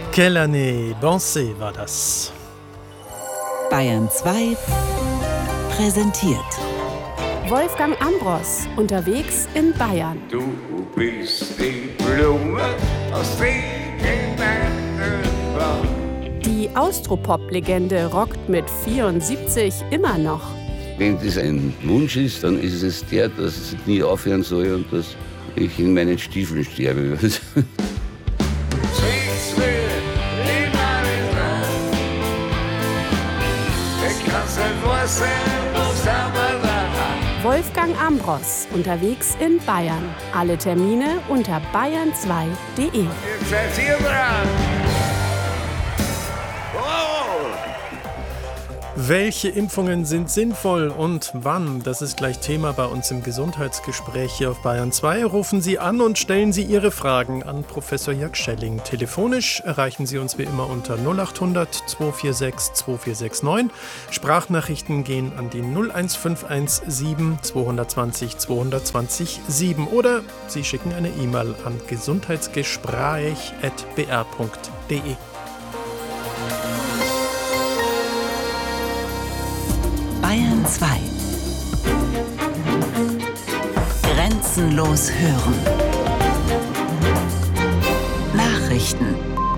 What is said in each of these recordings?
Quelle année Pensée war das. Bayern 2 präsentiert Wolfgang Ambros, unterwegs in Bayern. Du bist die Blume aus Regenwald. Die Austropop-Legende rockt mit 74 immer noch. Wenn das ein Wunsch ist, dann ist es der, dass es nie aufhören soll und dass ich in meinen Stiefeln sterbe. Wolfgang Ambros, unterwegs in Bayern. Alle Termine unter bayern2.de. Welche Impfungen sind sinnvoll und wann? Das ist gleich Thema bei uns im Gesundheitsgespräch hier auf Bayern 2. Rufen Sie an und stellen Sie Ihre Fragen an Professor Jörg Schelling. Telefonisch erreichen Sie uns wie immer unter 0800 246 2469. Sprachnachrichten gehen an die 01517 220 220 7 oder Sie schicken eine E-Mail an gesundheitsgespräch@br.de. Bayern 2. Grenzenlos hören. Nachrichten.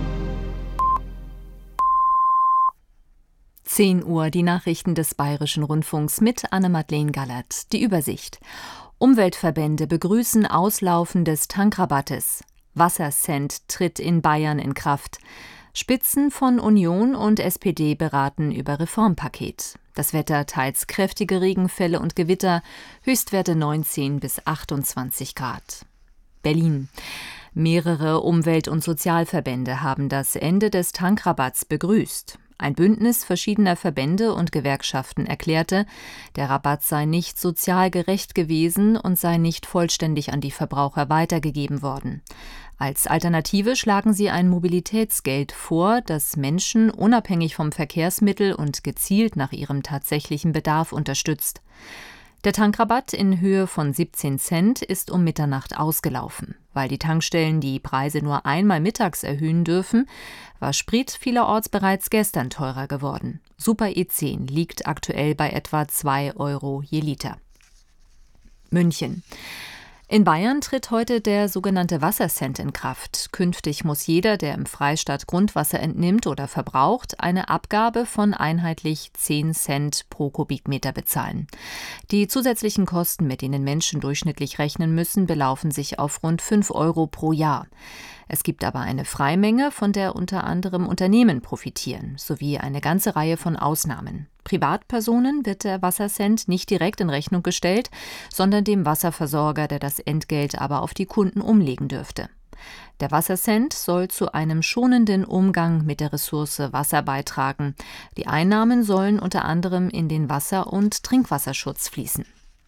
10 Uhr, die Nachrichten des Bayerischen Rundfunks mit Anne-Madeleine Gallert. Die Übersicht. Umweltverbände begrüßen Auslaufen des Tankrabattes. Wassercent tritt in Bayern in Kraft. Spitzen von Union und SPD beraten über Reformpaket. Das Wetter, teils kräftige Regenfälle und Gewitter, Höchstwerte 19 bis 28 Grad. Berlin. Mehrere Umwelt- und Sozialverbände haben das Ende des Tankrabatts begrüßt. Ein Bündnis verschiedener Verbände und Gewerkschaften erklärte, der Rabatt sei nicht sozial gerecht gewesen und sei nicht vollständig an die Verbraucher weitergegeben worden. Als Alternative schlagen sie ein Mobilitätsgeld vor, das Menschen unabhängig vom Verkehrsmittel und gezielt nach ihrem tatsächlichen Bedarf unterstützt. Der Tankrabatt in Höhe von 17 Cent ist um Mitternacht ausgelaufen. Weil die Tankstellen die Preise nur einmal mittags erhöhen dürfen, war Sprit vielerorts bereits gestern teurer geworden. Super E10 liegt aktuell bei etwa 2 Euro je Liter. München. In Bayern tritt heute der sogenannte Wassercent in Kraft. Künftig muss jeder, der im Freistaat Grundwasser entnimmt oder verbraucht, eine Abgabe von einheitlich 10 Cent pro Kubikmeter bezahlen. Die zusätzlichen Kosten, mit denen Menschen durchschnittlich rechnen müssen, belaufen sich auf rund 5 Euro pro Jahr. Es gibt aber eine Freimenge, von der unter anderem Unternehmen profitieren, sowie eine ganze Reihe von Ausnahmen. Privatpersonen wird der Wassercent nicht direkt in Rechnung gestellt, sondern dem Wasserversorger, der das Entgelt aber auf die Kunden umlegen dürfte. Der Wassercent soll zu einem schonenden Umgang mit der Ressource Wasser beitragen. Die Einnahmen sollen unter anderem in den Wasser- und Trinkwasserschutz fließen.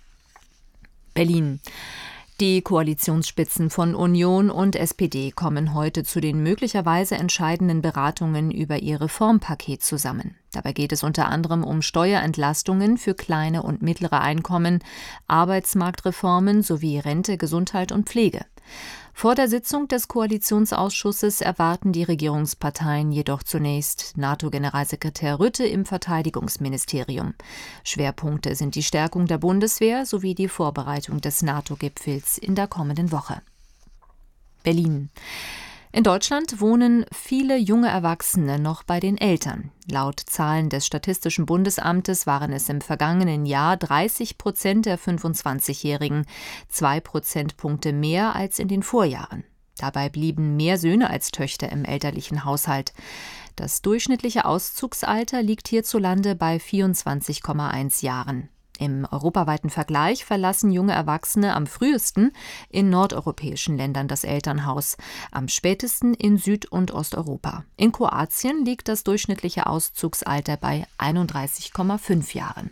Berlin. Die Koalitionsspitzen von Union und SPD kommen heute zu den möglicherweise entscheidenden Beratungen über ihr Reformpaket zusammen. Dabei geht es unter anderem um Steuerentlastungen für kleine und mittlere Einkommen, Arbeitsmarktreformen sowie Rente, Gesundheit und Pflege. Vor der Sitzung des Koalitionsausschusses erwarten die Regierungsparteien jedoch zunächst NATO-Generalsekretär Rutte im Verteidigungsministerium. Schwerpunkte sind die Stärkung der Bundeswehr sowie die Vorbereitung des NATO-Gipfels in der kommenden Woche. Berlin. In Deutschland wohnen viele junge Erwachsene noch bei den Eltern. Laut Zahlen des Statistischen Bundesamtes waren es im vergangenen Jahr 30% der 25-Jährigen, 2 Prozentpunkte mehr als in den Vorjahren. Dabei blieben mehr Söhne als Töchter im elterlichen Haushalt. Das durchschnittliche Auszugsalter liegt hierzulande bei 24,1 Jahren. Im europaweiten Vergleich verlassen junge Erwachsene am frühesten in nordeuropäischen Ländern das Elternhaus, am spätesten in Süd- und Osteuropa. In Kroatien liegt das durchschnittliche Auszugsalter bei 31,5 Jahren.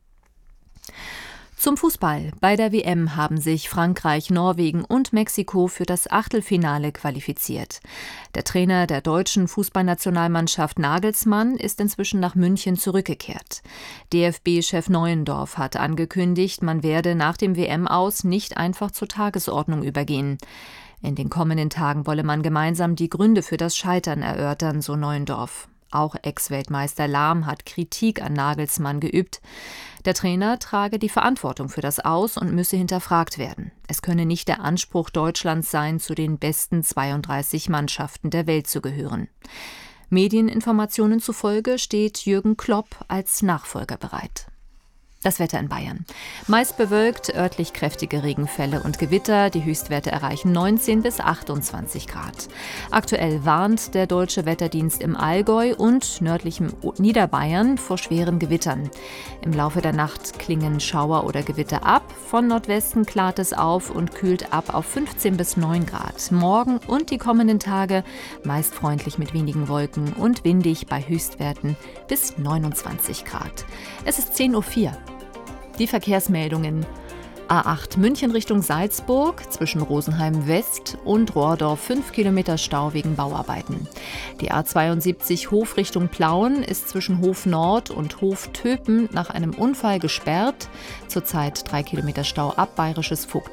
Zum Fußball. Bei der WM haben sich Frankreich, Norwegen und Mexiko für das Achtelfinale qualifiziert. Der Trainer der deutschen Fußballnationalmannschaft Nagelsmann ist inzwischen nach München zurückgekehrt. DFB-Chef Neuendorf hat angekündigt, man werde nach dem WM-Aus nicht einfach zur Tagesordnung übergehen. In den kommenden Tagen wolle man gemeinsam die Gründe für das Scheitern erörtern, so Neuendorf. Auch Ex-Weltmeister Lahm hat Kritik an Nagelsmann geübt. Der Trainer trage die Verantwortung für das Aus und müsse hinterfragt werden. Es könne nicht der Anspruch Deutschlands sein, zu den besten 32 Mannschaften der Welt zu gehören. Medieninformationen zufolge steht Jürgen Klopp als Nachfolger bereit. Das Wetter in Bayern. Meist bewölkt, örtlich kräftige Regenfälle und Gewitter. Die Höchstwerte erreichen 19 bis 28 Grad. Aktuell warnt der Deutsche Wetterdienst im Allgäu und nördlichem Niederbayern vor schweren Gewittern. Im Laufe der Nacht klingen Schauer oder Gewitter ab. Von Nordwesten klart es auf und kühlt ab auf 15 bis 9 Grad. Morgen und die kommenden Tage meist freundlich mit wenigen Wolken und windig bei Höchstwerten bis 29 Grad. Es ist 10:04 Uhr. Die Verkehrsmeldungen: A8 München Richtung Salzburg, zwischen Rosenheim West und Rohrdorf 5 Kilometer Stau wegen Bauarbeiten. Die A72 Hof Richtung Plauen ist zwischen Hof Nord und Hof Töpen nach einem Unfall gesperrt. Zurzeit 3 Kilometer Stau ab Bayerisches Vogtland.